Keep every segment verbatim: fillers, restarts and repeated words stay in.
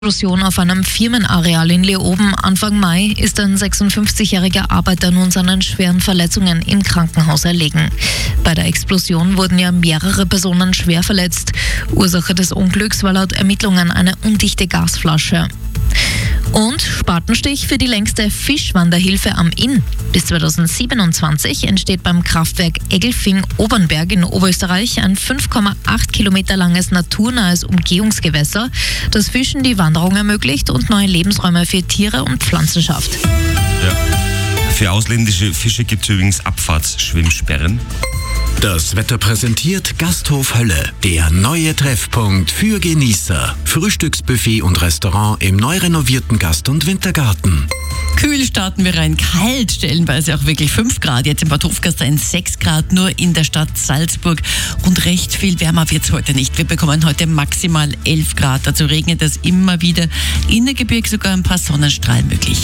Explosion auf einem Firmenareal in Leoben. Anfang Mai ist ein sechsundfünfzigjähriger Arbeiter nun seinen schweren Verletzungen im Krankenhaus erlegen. Bei der Explosion wurden ja mehrere Personen schwer verletzt. Ursache des Unglücks war laut Ermittlungen eine undichte Gasflasche. Und Spatenstich für die längste Fischwanderhilfe am Inn. Bis zweitausendsiebenundzwanzig entsteht beim Kraftwerk Egelfing-Obernberg in Oberösterreich ein fünf Komma acht Kilometer langes naturnahes Umgehungsgewässer, das Fischen die Wanderung ermöglicht und neue Lebensräume für Tiere und Pflanzen schafft. Ja. Für ausländische Fische gibt es übrigens Abfahrtsschwimmsperren. Das Wetter präsentiert Gasthof Hölle, der neue Treffpunkt für Genießer. Frühstücksbuffet und Restaurant im neu renovierten Gast- und Wintergarten. Kühl starten wir rein, kalt stellenweise auch wirklich fünf Grad. Jetzt im Bad Hofgastein sechs Grad, nur in der Stadt Salzburg. Und recht viel wärmer wird es heute nicht. Wir bekommen heute maximal elf Grad. Dazu regnet es immer wieder. In der Gebirge sogar ein paar Sonnenstrahlen möglich.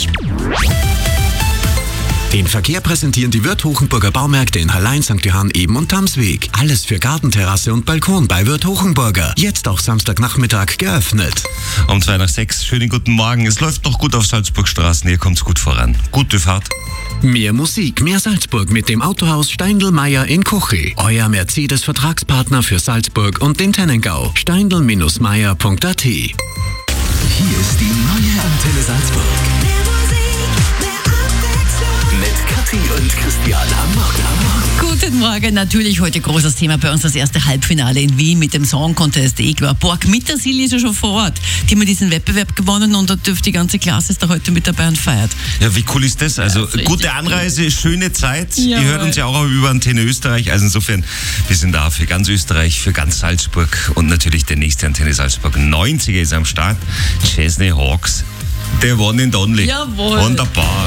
Den Verkehr präsentieren die Wirth Hochenburger Baumärkte in Hallein, Sankt Johann, Eben und Tamsweg. Alles für Gartenterrasse und Balkon bei Wirth Hochenburger. Jetzt auch Samstagnachmittag geöffnet. Um zwei nach sechs, schönen guten Morgen. Es läuft noch gut auf Salzburgstraßen, hier kommt's gut voran. Gute Fahrt. Mehr Musik, mehr Salzburg mit dem Autohaus Steindl-Meyer in Kochi. Euer Mercedes-Vertragspartner für Salzburg und den Tennengau. steindl Meyer punkt a t. Hier ist die neue Antenne Salzburg. Mit Kathi und Christian am Morgen. Guten Morgen, natürlich heute großes Thema bei uns, das erste Halbfinale in Wien mit dem Song Contest. Eh klar, Borg mit der Silly ist ja schon vor Ort. Die haben diesen Wettbewerb gewonnen und da dürfte die ganze Klasse ist da heute mit dabei und feiert. Ja, wie cool ist das? Also ja, gute Anreise, schöne Zeit. Jawohl. Ihr hört uns ja auch über Antenne Österreich. Also insofern, wir sind da für ganz Österreich, für ganz Salzburg und natürlich der nächste Antenne Salzburg. neunziger ist am Start. Chesney Hawks, the one and only. Jawohl. Wunderbar.